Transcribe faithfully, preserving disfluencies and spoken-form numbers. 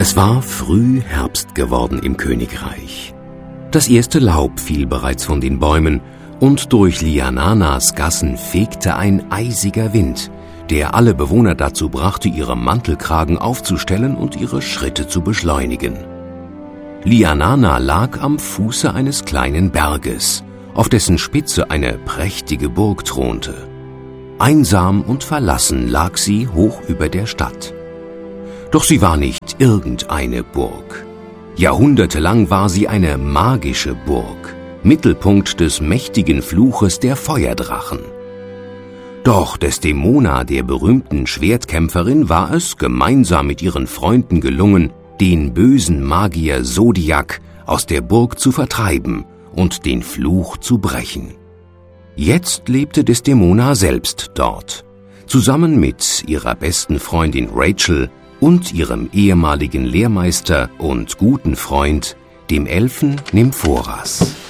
Es war früh Herbst geworden im Königreich. Das erste Laub fiel bereits von den Bäumen, und durch Liananas Gassen fegte ein eisiger Wind, der alle Bewohner dazu brachte, ihre Mantelkragen aufzustellen und ihre Schritte zu beschleunigen. Lianana lag am Fuße eines kleinen Berges, auf dessen Spitze eine prächtige Burg thronte. Einsam und verlassen lag sie hoch über der Stadt. Doch sie war nicht irgendeine Burg. Jahrhundertelang war sie eine magische Burg, Mittelpunkt des mächtigen Fluches der Feuerdrachen. Doch Desdemona, der berühmten Schwertkämpferin, war es gemeinsam mit ihren Freunden gelungen, den bösen Magier Zodiac aus der Burg zu vertreiben und den Fluch zu brechen. Jetzt lebte Desdemona selbst dort, zusammen mit ihrer besten Freundin Rachel und ihrem ehemaligen Lehrmeister und guten Freund, dem Elfen Nymphoras.